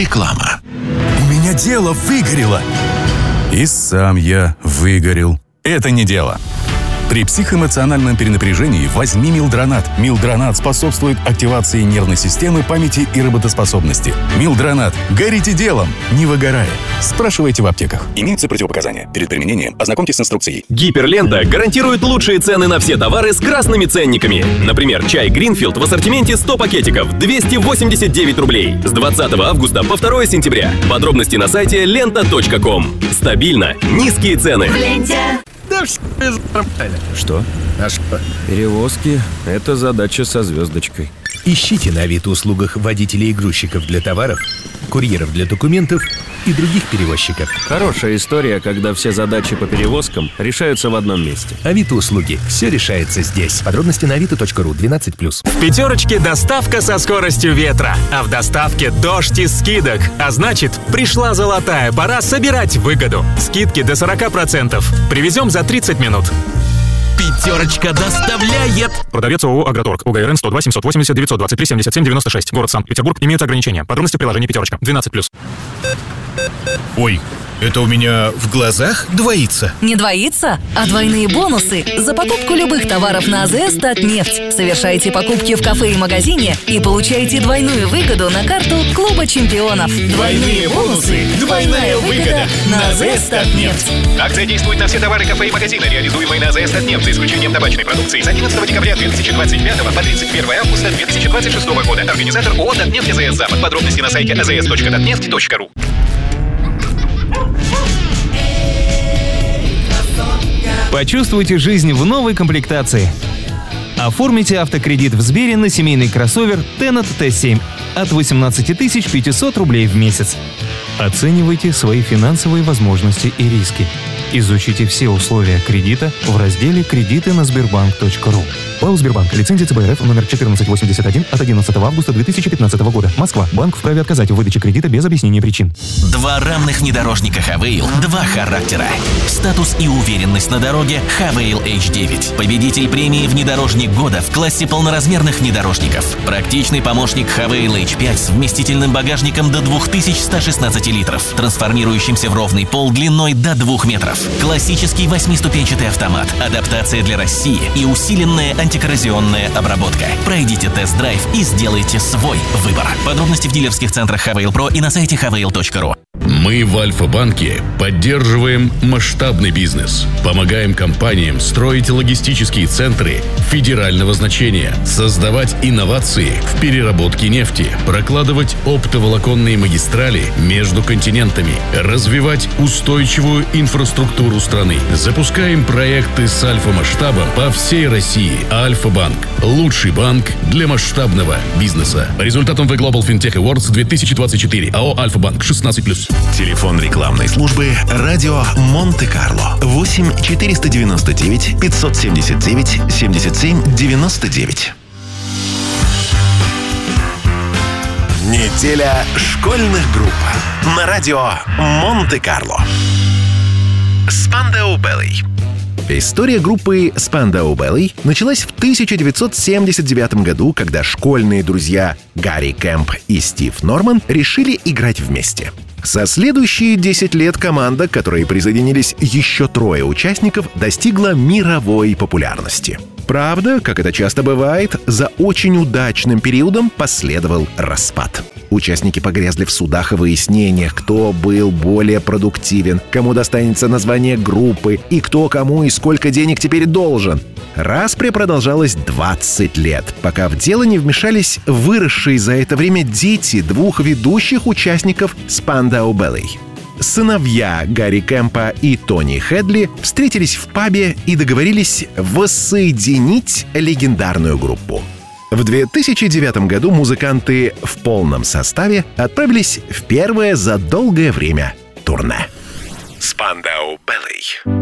Реклама. У меня дело выгорело. И сам я выгорел. Это не дело. При психоэмоциональном перенапряжении возьми Милдронат. Милдронат способствует активации нервной системы, памяти и работоспособности. Милдронат. Горите делом, не выгорая. Спрашивайте в аптеках. Имеются противопоказания. Перед применением ознакомьтесь с инструкцией. Гиперлента гарантирует лучшие цены на все товары с красными ценниками. Например, чай Гринфилд в ассортименте 100 пакетиков, 289 рублей. С 20 августа по 2 сентября. Подробности на сайте lenta.com. Стабильно. Низкие цены. В ленте. Что? А что? Перевозки – это задача со звездочкой. Ищите на Авито-услугах водителей и грузчиков для товаров, курьеров для документов и других перевозчиков. Хорошая история, когда все задачи по перевозкам решаются в одном месте. Авито-услуги. Все решается здесь. Подробности на avito.ru 12+. В «Пятерочке» доставка со скоростью ветра, а в доставке дождь из скидок. А значит, пришла золотая пора собирать выгоду. Скидки до 40%. Привезем за 30 минут. «Пятерочка» доставляет. Продавец ООО «Агроторг». УГРН 102 780 923 77 96. Город Санкт-Петербург. Имеются ограничения. Подробности в приложении «Пятерочка». 12+. Ой, это у меня в глазах двоится? Не двоится, а двойные бонусы за покупку любых товаров на АЗС «Татнефть». Совершайте покупки в кафе и магазине и получайте двойную выгоду на карту Клуба чемпионов. Двойные бонусы, двойная выгода на АЗС «Татнефть». Акция действует на все товары кафе и магазина, реализуемые на АЗС «Татнефть», за исключением табачной продукции, с 11 декабря 2025 по 31 августа 2026 года. Организатор ООО «Татнефть АЗС Запад». Подробности на сайте azs.tatneft.ru. Почувствуйте жизнь в новой комплектации. Оформите автокредит в Сбере на семейный кроссовер Tennet T7 от 18 500 рублей в месяц. Оценивайте свои финансовые возможности и риски. Изучите все условия кредита в разделе «Кредиты на Сбербанк.ру». ПАО «Сбербанк». Лицензия ЦБРФ номер 1481 от 11 августа 2015 года. Москва. Банк вправе отказать в выдаче кредита без объяснения причин. Два равных внедорожника Havail, два характера. Статус и уверенность на дороге Havail H9. Победитель премии «Внедорожник года» в классе полноразмерных внедорожников. Практичный помощник Havail H5 с вместительным багажником до 2116 литров, трансформирующимся в ровный пол длиной до 2 метров. Классический 8-ступенчатый автомат, адаптация для России и усиленная антикоррозионная обработка. Пройдите тест-драйв и сделайте свой выбор. Подробности в дилерских центрах Havail Pro и на сайте havail.ru. Мы в Альфа-банке поддерживаем масштабный бизнес, помогаем компаниям строить логистические центры федерального значения, создавать инновации в переработке нефти, прокладывать оптоволоконные магистрали между континентами, развивать устойчивую инфраструктуру страны. Запускаем проекты с альфа-масштабом по всей России. Альфа-банк – лучший банк для масштабного бизнеса. По результатам The Global FinTech Awards 2024. АО «Альфа-банк» 16+. Телефон рекламной службы «Радио Монте-Карло» 8 499 579 77 99. Неделя школьных групп на радио Монте-Карло. Spandau Ballet. История группы Spandau Ballet началась в 1979 году, когда школьные друзья Гарри Кэмп и Стив Норман решили играть вместе. За следующие 10 лет команда, к которой присоединились еще 3 участников, достигла мировой популярности. Правда, как это часто бывает, за очень удачным периодом последовал распад. Участники погрязли в судах и выяснениях, кто был более продуктивен, кому достанется название группы и кто кому и сколько денег теперь должен. Распря продолжалась 20 лет, пока в дело не вмешались выросшие за это время дети 2 ведущих участников Spandau Ballet. Сыновья Гарри Кэмпа и Тони Хедли встретились в пабе и договорились воссоединить легендарную группу. В 2009 году музыканты в полном составе отправились в первое за долгое время турне. Spandau Ballet.